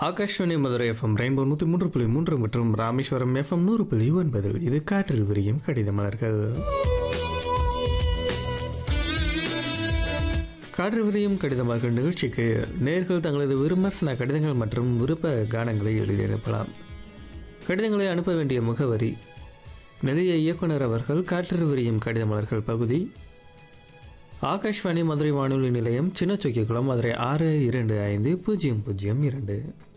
Akashvani Madurai FM rainbow 103.3 மற்றும் Rameswaram FM 100.9 இது காற்றில் விரியும் கடித மலர்கள். காற்று விரியும் கடித மலர்கள் நிகழ்ச்சிக்கு நேயர்கள் தங்களது விமர்சன கடிதங்கள் மற்றும் விருப்ப கானங்களை எழுதி அனுப்பலாம். கடிதங்களை அனுப்ப வேண்டிய முகவரி நிலைய இயக்குனர் அவர்கள், காற்று விரியும் கடித மலர்கள் பகுதி, ஆகாஷ்வாணி மதுரை வானொலி நிலையம், சின்னச்சொக்கிக்குளம், மதுரை 625002.